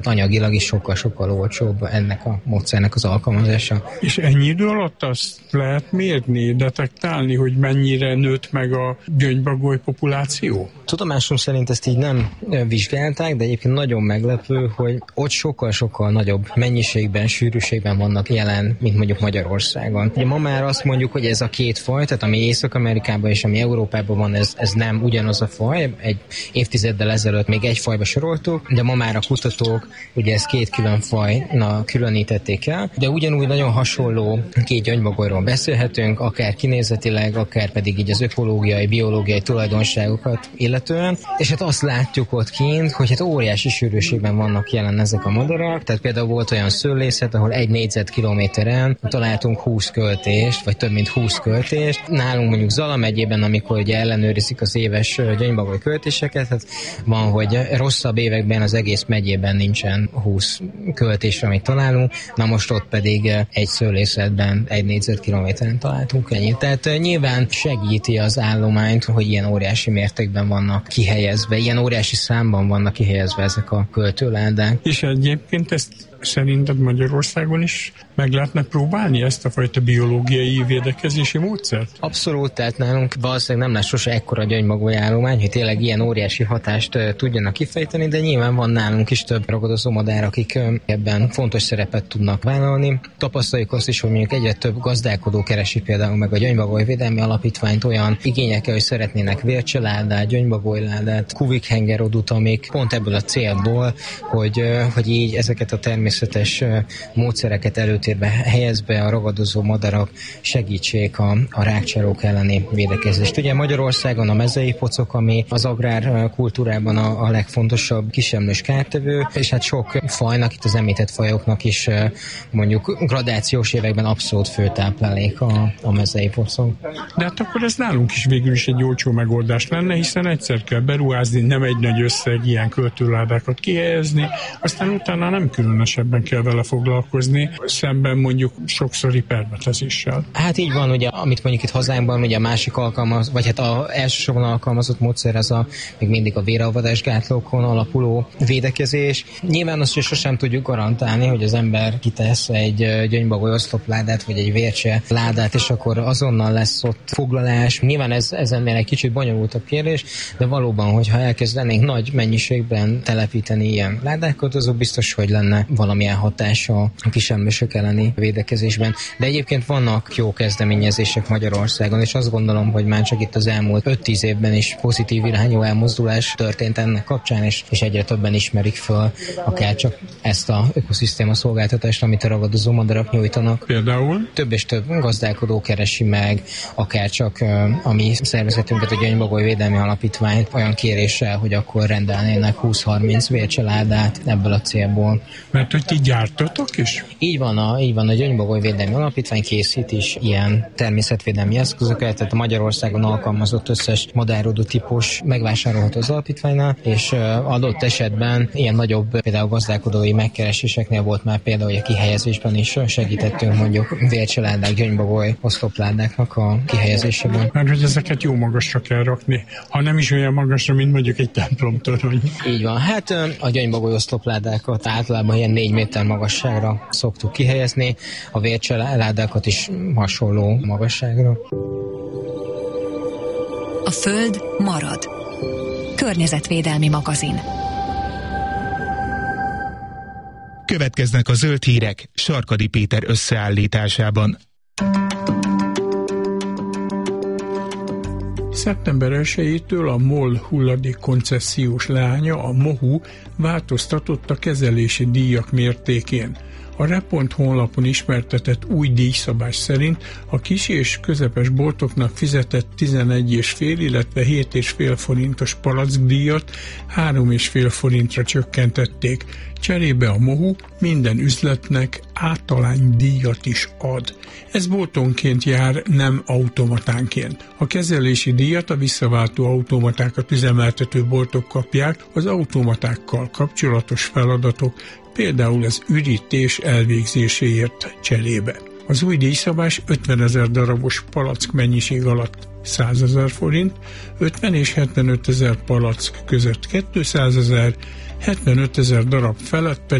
anyagilag is sokkal olcsóbb ennek a módszernek az alkalmazása. És ennyi idő alatt azt lehet mérni, detektálni, hogy mennyire nőtt meg a gyöngybagoly populáció? Tudomásom szerint ezt így nem vizsgálták, de egyébként nagyon meglepő, hogy ott sokkal nagyobb mennyiségben, sűrűségben vannak jelen, mint mondjuk Magyarországon. Ugye ma már azt mondjuk, hogy ez a két faj, tehát ami Észak-Amerikában és ami Európában van, ez nem ugyanaz a faj. Egy évtizeddel ezelőtt még egy fajba soroltuk, de ma már a kutatók ugye ezt két külön fajna különítették el, de ugyanúgy nagyon hasonló két gyöngybagolyról beszélhetünk, akár kinézetileg, akár pedig így az ökológiai, biológiai tulajdonságokat illetően, és hát azt látjuk ott kint, hogy hát óriási sűrűségben vannak jelen ezek a madarak, tehát például volt olyan szőlészet, ahol 1 négyzetkilométeren találtunk 20 költést, vagy több mint 20 költést. Nálunk mondjuk Zala megyében, amikor ugye ellenőrizik az éves gyöngybagoly költéseket, hát van, hogy rosszabb években az egész megyében nincsen 20 költés, amit találunk, na most ott pedig egy szőlészetben 1 négyzetkilométeren találtunk ennyit. Tehát nyilván segíti az állományt, hogy ilyen óriási mértékben vannak kihelyezve, ilyen óriási számban vannak kihelyezve ezek a költőládák. És egyébként ezt szerinted Magyarországon is meg lehetne próbálni ezt a fajta biológiai védekezési módszert? Abszolút, tehát nálunk valószínűleg nem lesz sose ekkora gyöngybagoly állomány, hogy tényleg ilyen óriási hatást tudjanak kifejteni, de nyilván van nálunk is több ragadozó madár, akik ebben fontos szerepet tudnak vállalni. Tapasztaljuk azt is, hogy mondjuk egyre több gazdálkodó keresi például meg a Gyöngybagoly Védelmi Alapítványt olyan igényekkel, hogy szeretnének vércseládát, gyöngybagolyládát, kuvikhengerodut, amik pont ebből a célból, hogy így ezeket a természetes módszereket előtérbe helyezve a ragadozó madarak segítsék a rákcsálók elleni védekezést. Ugye Magyarországon a mezei pocok, ami az agrárkultúrában a legfontosabb kisemlős kártevő, és hát sok fajnak, itt az említett fajoknak is mondjuk gradációs években abszolút főtáplálék a mezei pocok. De hát akkor ez nálunk is végül is egy olcsó megoldás lenne, hiszen egyszer kell beruházni, nem egy nagy összeg ilyen költőládákat kihelyezni, aztán utána nem különösebben kell vele foglalkozni, szemben mondjuk sokszori permetezéssel. Hát így van, ugye, amit mondjuk itt hazánkban, ugye a másik vagy hát elsősorban alkalmazott módszer az még mindig a véralvadásgátlókon alapuló védekezés. Nyilván azt is sosem tudjuk garantálni, hogy az ember kitesz egy gyöngybagoly oszlopládát, vagy egy vércse ládát, és akkor azonnal lesz ott foglalás. Nyilván ez ennél egy kicsit bonyolultabb kérdés, de valóban, hogyha elkezdenénk nagy mennyiségben telepíteni ilyen ládákat, azok biztos, hogy lenne valamilyen hatása a kisemlősök elleni védekezésben. De egyébként vannak jó kezdeményezések Magyarországon, és azt gondolom, hogy már csak itt az elmúlt 5-10 évben is pozitív irányú elmozdulás történt ennek kapcsán, és egyre többen ismerik föl akár csak ezt a ökoszisztéma szolgáltatást, amit a ragadozó madarak nyújtanak. Például? Több és több gazdálkodó keresi meg, akár csak a mi szervezetünket, a Gyöngybagoly Védelmi Alapítványt olyan kéréssel, hogy akkor rendelnének 20-30 vércseládát ebből a célból. Mert hogy ti gyártotok is? Így van, a Gyöngybagoly Védelmi Alapítvány készít is ilyen természetvédelmi eszközöket, tehát a Magyarországon alkalmazott összes madárodó típus megvásárolható az alapítványnál, és adott esetben ilyen nagyobb például gazdálkodói megkereséseknél volt már például, hogy a kihelyezésben is segítettünk mondjuk vércseládák, gyöngybagoly oszlopládáknak a kihelyezésében. Mert hogy ezeket jó magasra kell rakni, ha nem is olyan magasra, mint mondjuk egy templomtorony. Így van, hát a gyöngybagoly oszlopládákat általában ilyen 4 méter magasságra szoktuk kihelyezni, a vércseládákat is hasonló magasságra. A Föld marad. Környezetvédelmi magazin. Következnek a zöld hírek Sarkady Péter összeállításában. Szeptember 1-től a MOL hulladék koncessziós leánya, a MOHU változtatott a kezelési díjak mértékén. A Repont honlapon ismertetett új díjszabás szerint a kis és közepes boltoknak fizetett 11,5, illetve 7,5 forintos palackdíjat 3,5 forintra csökkentették. Cserébe a MOHU minden üzletnek általánydíjat is ad. Ez boltonként jár, nem automatánként. A kezelési díjat a visszaváltó automatákat üzemeltető boltok kapják, az automatákkal kapcsolatos feladatok, például az ürítés elvégzéséért cserébe. Az új díjszabás 50 000 darabos palack mennyiség alatt 100 000 forint, 50 és 75 000 palack között 200 000, 75 000 darab felett